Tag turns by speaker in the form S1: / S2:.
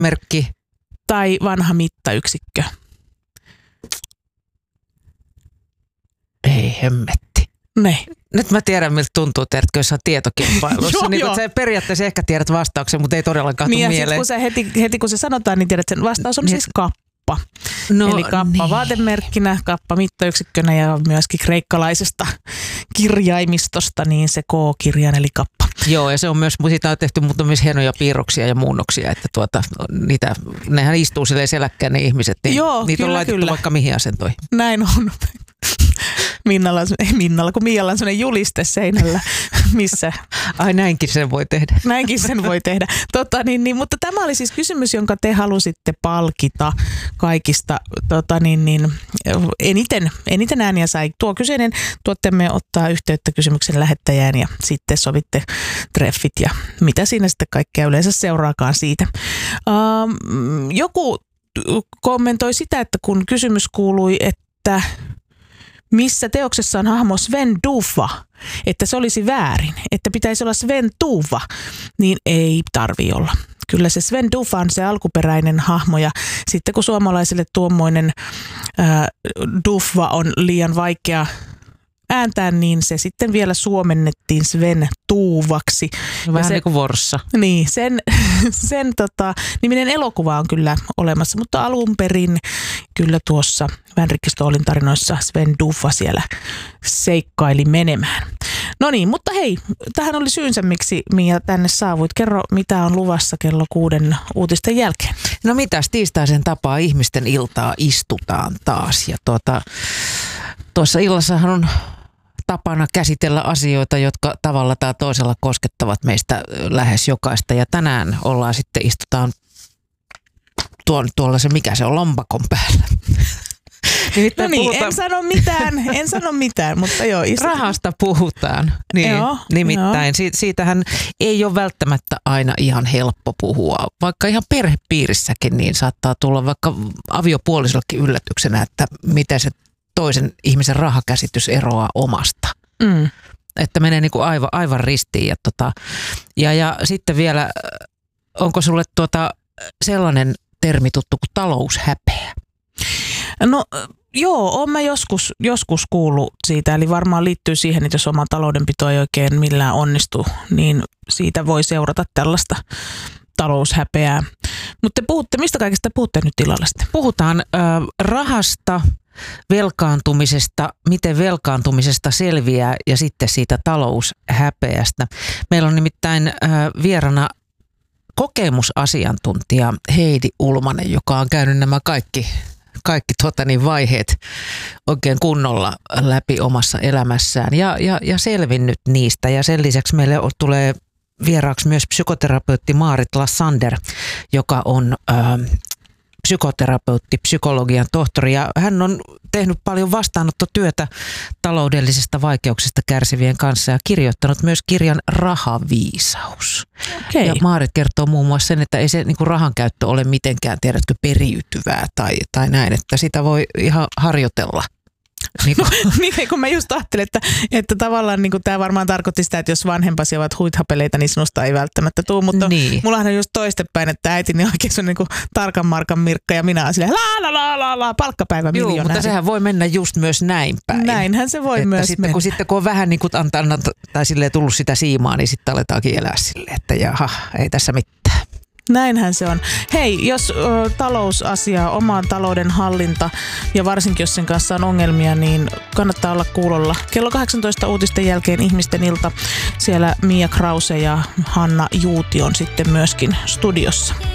S1: merkki.
S2: Tai vanha mittayksikkö.
S1: Ei hemmetti.
S2: Ne.
S1: Nyt mä tiedän, miltä tuntuu, tiedätkö, jos on tietokilpailussa. niin
S2: joo.
S1: Sä periaatteessa ehkä tiedät vastauksen, mutta ei todellakaan tule mieleen.
S2: Kun heti kun se sanotaan, niin tiedät, sen vastaus on siis kappa. Eli kappa niin. Vaatemerkkinä, kappa mittayksikkönä ja myöskin kreikkalaisesta kirjaimistosta, niin se K-kirjain eli kappa.
S1: Joo, ja se on myös, siitä on tehty myös hienoja piirroksia ja muunnoksia, että nehän istuu silleen seläkkään ne ihmiset, niin
S2: joo,
S1: niitä on laitettu vaikka mihin asentoihin.
S2: Näin on. Kun Mialla on sellainen juliste seinällä, missä...
S1: Ai näinkin sen voi tehdä.
S2: Näinkin sen voi tehdä. Mutta tämä oli siis kysymys, jonka te halusitte palkita kaikista. Eniten ääniä sai tuo kyseinen tuotteemme ottaa yhteyttä kysymyksen lähettäjään ja sitten sovitte treffit ja mitä siinä sitten kaikkea yleensä seuraakaan siitä. Joku kommentoi sitä, että kun kysymys kuului, että missä teoksessa on hahmo Sven Dufva, että se olisi väärin, että pitäisi olla Sven Tuva, niin ei tarvitse olla. Kyllä se Sven Dufva on se alkuperäinen hahmo ja sitten kun suomalaisille tuommoinen Dufva on liian vaikea ääntää, niin se sitten vielä suomennettiin Sven Tuuvaksi.
S1: Vähän niin kuin Vorssa.
S2: Niin, sen niminen elokuva on kyllä olemassa, mutta alun perin kyllä tuossa Vänrikki Stoolin tarinoissa Sven Dufva siellä seikkaili menemään. No niin, mutta hei, tähän oli syynsä, miksi Mia tänne saavuit. Kerro, mitä on luvassa kello 6 uutisten jälkeen.
S1: No mitäs, tiistaisen tapaa ihmisten iltaa istutaan taas ja tuossa illassahan on tapana käsitellä asioita, jotka tavalla tai toisella koskettavat meistä lähes jokaista. Ja tänään istutaan tuolla se, mikä se on, lompakon päällä.
S2: No niin, en sano mitään, mutta joo.
S1: Rahasta puhutaan. Niin,
S2: joo,
S1: nimittäin siitähän ei ole välttämättä aina ihan helppo puhua. Vaikka ihan perhepiirissäkin niin saattaa tulla vaikka aviopuolisollekin yllätyksenä, että miten se toisen ihmisen rahakäsitys eroaa omasta. Mm. Että menee niin kuin aivan ristiin. Ja sitten vielä, onko sulle sellainen termi tuttu kuin taloushäpeä?
S2: No joo, olen mä joskus kuullut siitä, eli varmaan liittyy siihen, että jos oma taloudenpito ei oikein millään onnistu, niin siitä voi seurata tällaista taloushäpeää. Mutta mistä kaikesta puhutte nyt tilalla sitten?
S1: Puhutaan rahasta, velkaantumisesta, miten velkaantumisesta selviää ja sitten siitä taloushäpeästä. Meillä on nimittäin vieraana kokemusasiantuntija Heidi Ulmanen, joka on käynyt nämä kaikki vaiheet oikein kunnolla läpi omassa elämässään ja selvinnyt niistä. Ja sen lisäksi meille tulee vieraaksi myös psykoterapeutti Maarit Lassander, joka on psykoterapeutti, psykologian tohtori, ja hän on tehnyt paljon vastaanottotyötä taloudellisista vaikeuksista kärsivien kanssa ja kirjoittanut myös kirjan Rahaviisaus.
S2: Okay.
S1: Ja Maarit kertoo muun muassa sen, että ei se niin kuin rahan käyttö ole mitenkään, tiedätkö, periytyvää tai näin, että sitä voi ihan harjoitella.
S2: Niin kun mä just ajattelin, että tavallaan niin tämä varmaan tarkoitti sitä, että jos vanhempasi ovat huithapeleita, niin sinusta ei välttämättä tule, mutta mullahan on just toistepäin, että äitini oikein on niin kuin tarkan markan Mirkka ja minä olen silleen la palkkapäivä miljoonääri.
S1: Joo, mutta sehän voi mennä just myös näin päin.
S2: Näinhän se voi
S1: että
S2: myös
S1: sitten, kun on vähän niin kuin tai silleen tullut sitä siimaa, niin sitten aletaankin elää silleen, että jaha, ei tässä mitään.
S2: Näinhän se on. Hei, jos talousasia, oman talouden hallinta ja varsinkin jos sen kanssa on ongelmia, niin kannattaa olla kuulolla. Kello 18 uutisten jälkeen ihmisten ilta. Siellä Mia Krause ja Hanna Juuti on sitten myöskin studiossa.